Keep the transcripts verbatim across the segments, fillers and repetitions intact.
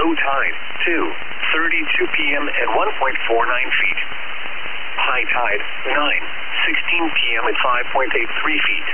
Low tide, two thirty-two p m at one point four nine feet. High tide, nine sixteen p m at five point eight three feet.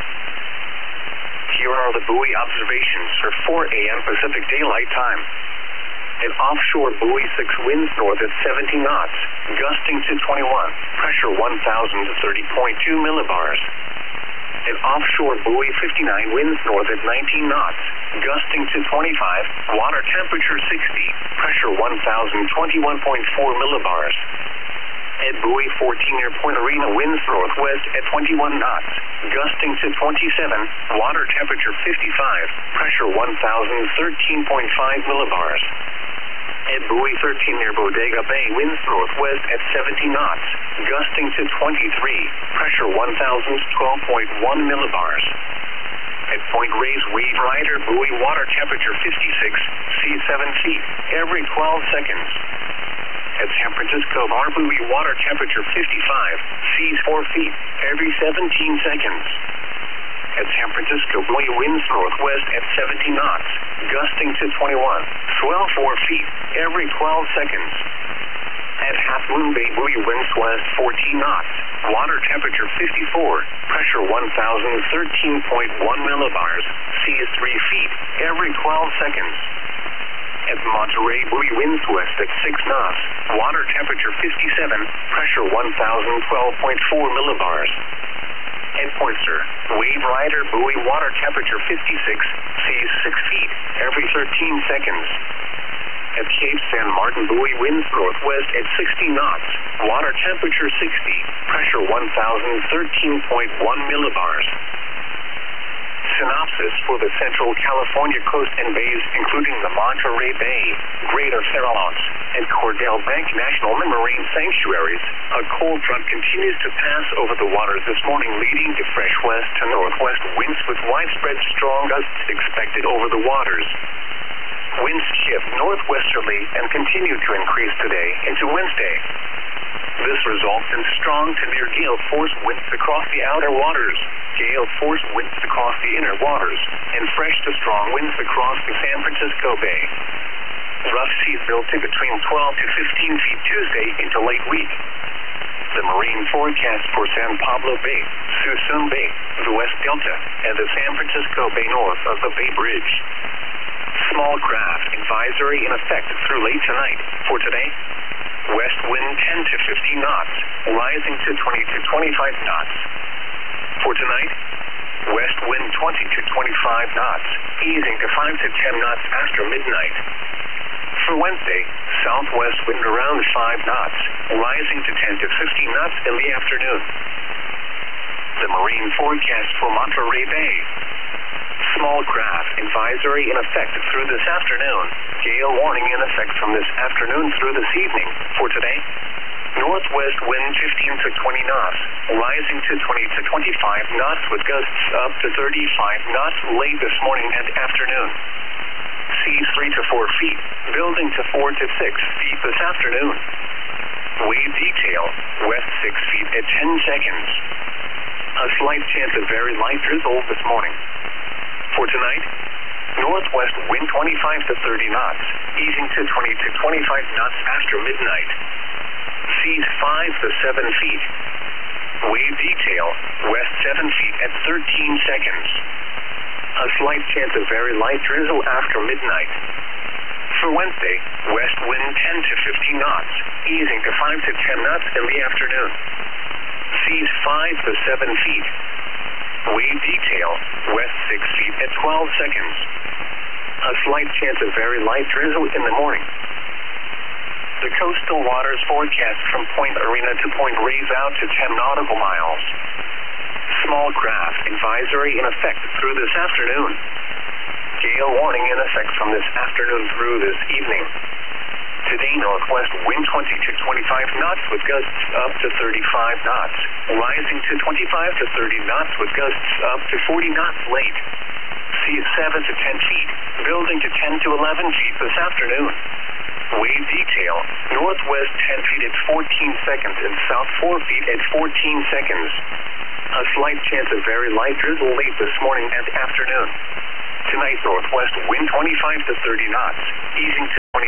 Here are the buoy observations for four a m Pacific Daylight Time. At offshore buoy six, winds north at seventy knots, gusting to twenty-one, pressure one thousand thirty point two millibars. At offshore buoy fifty-nine, winds north at nineteen knots, gusting to twenty-five, water temperature sixty, pressure one thousand twenty-one point four millibars. At buoy fourteen, near Point Arena, winds northwest at twenty-one knots, gusting to twenty-seven, water temperature fifty-five, pressure one thousand thirteen point five millibars. At buoy thirteen, near Bodega Bay, winds northwest at seventy knots, gusting to twenty-three, pressure one thousand twelve point one millibars. At Point Reyes, wave rider, buoy, water temperature fifty-six, sea seven feet, every twelve seconds. At San Francisco Bar, buoy, water temperature fifty-five, seas four feet, every seventeen seconds. At San Francisco buoy, winds northwest at seventy knots, gusting to twenty-one, swell four feet, every twelve seconds. At Half Moon Bay, buoy, winds west fourteen knots, water temperature fifty-four, pressure one thousand thirteen point one millibars, seas three feet, every twelve seconds. At Monterey, buoy, winds west at six knots, water temperature fifty-seven, pressure one thousand twelve point four millibars. At Poinsett, wave rider, buoy, water temperature fifty-six, seas six feet, every thirteen seconds. At Cape San Martin, buoy, winds northwest at sixty knots, water temperature sixty, pressure one thousand thirteen point one millibars. Synopsis for the Central California coast and bays, including the Monterey Bay, Greater Farallones, and Cordell Bank National Marine Sanctuaries. A cold front continues to pass over the waters this morning, leading to fresh west to northwest winds with widespread strong gusts expected over the waters. Winds shift northwesterly and continue to increase today into Wednesday. This results in strong to near gale force winds across the outer waters, gale force winds across the inner waters, and fresh to strong winds across the San Francisco Bay. Rough seas built to between twelve to fifteen feet Tuesday into late week. The marine forecast for San Pablo Bay, Suisun Bay, the West Delta, and the San Francisco Bay north of the Bay Bridge. Small craft advisory in effect through late tonight. For today, west wind ten to fifteen knots, rising to twenty to twenty-five knots. For tonight, west wind twenty to twenty-five knots, easing to five to ten knots after midnight. For Wednesday, southwest wind around five knots, rising to ten to fifteen knots in the afternoon. The marine forecast for Monterey Bay. Small craft advisory in effect through this afternoon. Gale warning in effect from this afternoon through this evening. For today, northwest wind fifteen to twenty knots, rising to twenty to twenty-five knots with gusts up to thirty-five knots late this morning and afternoon. Seas three to four feet, building to four to six feet this afternoon. Wave detail, west six feet at ten seconds. A slight chance of very light drizzle this morning. For tonight, northwest wind twenty-five to thirty knots, easing to twenty to twenty-five knots after midnight. Seas five to seven feet. Wave detail, west seven feet at thirteen seconds. A slight chance of very light drizzle after midnight. For Wednesday, west wind ten to fifteen knots, easing to five to ten knots in the afternoon. Seas five to seven feet. Wave detail, west six feet at twelve seconds. A slight chance of very light drizzle in the morning. The coastal waters forecast from Point Arena to Point Reyes out to ten nautical miles. Small craft advisory in effect through this afternoon. Gale warning in effect from this afternoon through this evening. Today, northwest wind twenty to twenty-five knots with gusts up to thirty-five knots, rising to twenty-five to thirty knots with gusts up to forty knots late. Seas seven to ten feet, building to ten to eleven feet this afternoon. Wave detail, northwest ten feet at fourteen seconds and south four feet at fourteen seconds. A slight chance of very light drizzle late this morning and afternoon. Tonight, northwest wind twenty-five to thirty knots, easing to twenty to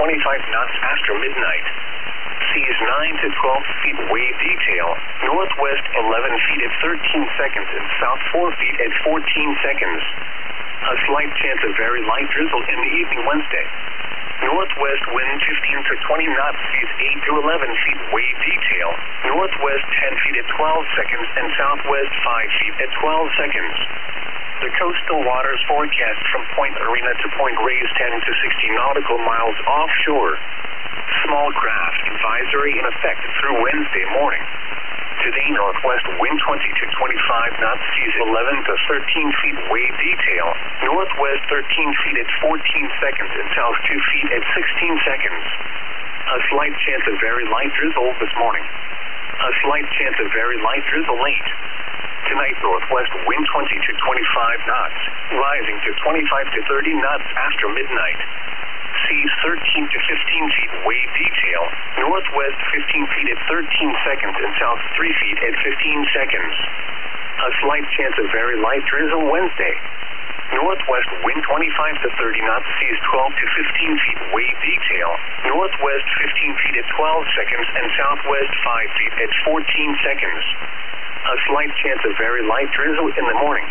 twenty-five knots after midnight. Seas nine to twelve feet wave detail, northwest eleven feet at thirteen seconds and south four feet at fourteen seconds. A slight chance of very light drizzle in the evening Wednesday. Northwest wind fifteen to twenty knots, seas eight to eleven feet wave detail, northwest ten feet at twelve seconds and southwest five feet at twelve seconds. The coastal waters forecast from Point Arena to Point Reyes ten to sixty nautical miles offshore. Small craft advisory in effect through Wednesday morning. Today, northwest wind twenty to twenty-five knots, seas eleven to thirteen feet wave detail, northwest thirteen feet at fourteen seconds and south two feet at sixteen seconds. A slight chance of very light drizzle this morning. A slight chance of very light drizzle late. Tonight, northwest wind twenty to twenty-five knots, rising to twenty-five to thirty knots after midnight. Seas thirteen to fifteen feet wave detail, northwest fifteen feet at thirteen seconds and south three feet at fifteen seconds. A slight chance of very light drizzle Wednesday. Northwest wind twenty-five to thirty knots, seas twelve to fifteen feet wave detail, northwest fifteen feet at twelve seconds and southwest five feet at fourteen seconds. A slight chance of very light drizzle in the morning.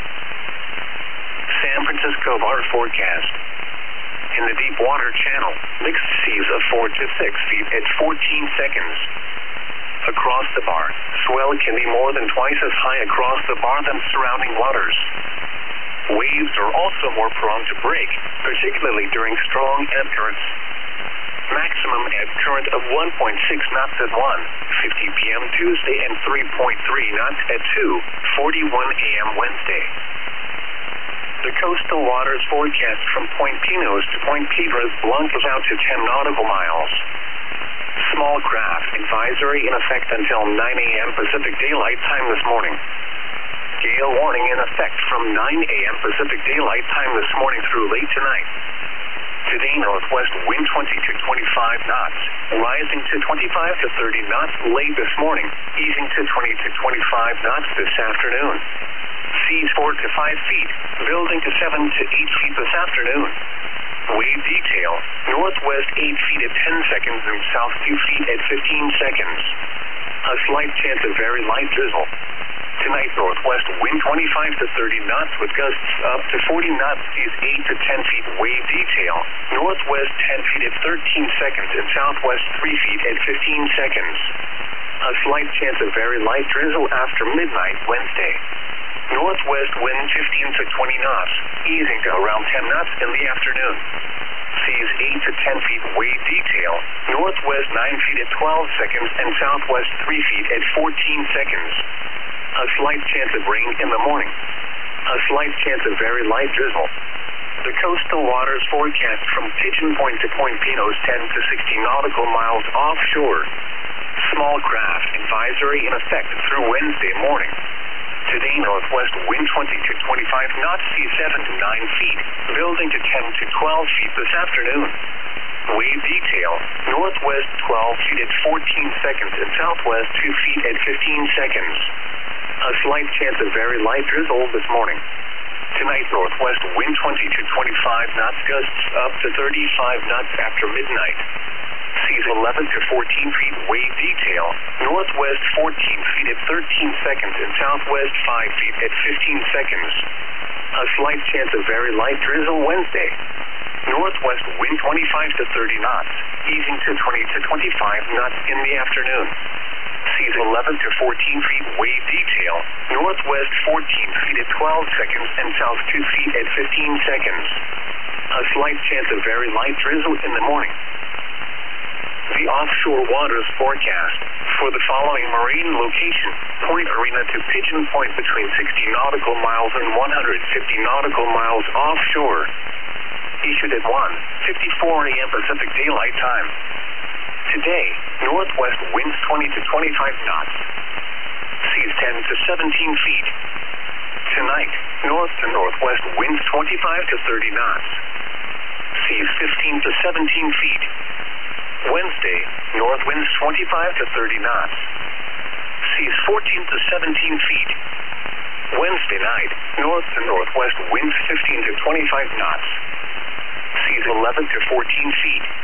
San Francisco water forecast. In the deep water channel, mixed seas of four to six feet at fourteen seconds. Across the bar, swell can be more than twice as high across the bar than surrounding waters. Waves are also more prone to break, particularly during strong ebb currents. Maximum ebb current of one point six knots at one fifty p m Tuesday and three point three knots at two forty-one a m Wednesday. The coastal waters forecast from Point Pinos to Point Piedras Blancas out to ten nautical miles. Small craft advisory in effect until nine a m Pacific Daylight Time this morning. Gale warning in effect from nine a m Pacific Daylight Time this morning through late tonight. Today, northwest wind twenty to twenty-five knots, rising to twenty-five to thirty knots late this morning, easing to twenty to twenty-five knots this afternoon. Seas four to five feet, building to seven to eight feet this afternoon. Wave detail, northwest eight feet at ten seconds and south two feet at fifteen seconds. A slight chance of very light drizzle. Tonight, northwest wind twenty-five to thirty knots with gusts up to forty knots, seas eight to ten feet wave detail, northwest ten feet at thirteen seconds and southwest three feet at fifteen seconds. A slight chance of very light drizzle after midnight Wednesday. Northwest wind fifteen to twenty knots, easing to around ten knots in the afternoon. Seas eight to ten feet wave detail, northwest nine feet at twelve seconds and southwest three feet at fourteen seconds. A slight chance of rain in the morning. A slight chance of very light drizzle. The coastal waters forecast from Pigeon Point to Point Pinos ten to sixty nautical miles offshore. Small craft advisory in effect through Wednesday morning. Today, northwest wind twenty to twenty-five knots, seas seven to nine feet, building to ten to twelve feet this afternoon. Wave detail, northwest twelve feet at fourteen seconds and southwest two feet at fifteen seconds. A slight chance of very light drizzle this morning. Tonight, northwest wind twenty to twenty-five knots, gusts up to thirty-five knots after midnight. Seas eleven to fourteen feet wave detail, northwest fourteen feet at thirteen seconds and southwest five feet at fifteen seconds. A slight chance of very light drizzle Wednesday. Northwest wind twenty-five to thirty knots, easing to twenty to twenty-five knots in the afternoon. Seas eleven to fourteen feet wave detail, northwest fourteen feet at twelve seconds and south two feet at fifteen seconds. A slight chance of very light drizzle in the morning. The offshore waters forecast for the following marine location: Point Arena to Pigeon Point between sixty nautical miles and one hundred fifty nautical miles offshore. Issued at one fifty-four a m Pacific Daylight Time. Today, northwest winds twenty to twenty-five knots. Seas ten to seventeen feet. Tonight, north to northwest winds twenty-five to thirty knots. Seas fifteen to seventeen feet. Wednesday, north winds twenty-five to thirty knots. Seas fourteen to seventeen feet. Wednesday night, north to northwest winds fifteen to twenty-five knots. Seas eleven to fourteen feet.